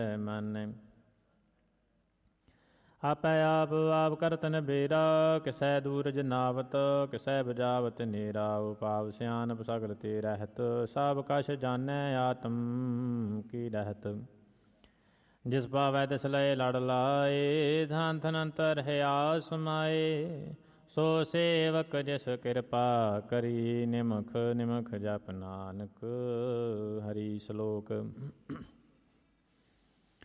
ਮਨ। ਆਪੈ ਆਪ ਆਪ ਕਰਤ ਨਬੇਰਾ, ਕਿਸੈ ਦੂਰਜ ਨਾਵਤ ਕਿਸੈ ਬਜਾਵਤ ਨੇਰਾ। ਉਪਾਵ ਸਿਆਨਪ ਸਗਲ ਤੇ ਰਹਿਤ, ਸਭ ਕਛ ਜਾਣੈ ਆਤਮ ਕੀ ਰਹਿਤ। ਜਿਸ ਪਾਵੈ ਤਿਸ ਲਏ ਲੜ ਲਾਏ, ਧਨ ਧਨ ਅੰਤਰ ਹਿਆ ਸਮਾਏ। ਸੋ ਸੇਵਕ ਜਿਸ ਕਿਰਪਾ ਕਰੀ, ਨਿਮਖ ਨਿਮਖ ਜਪ ਨਾਨਕ ਹਰੀ। ਸ਼ਲੋਕ।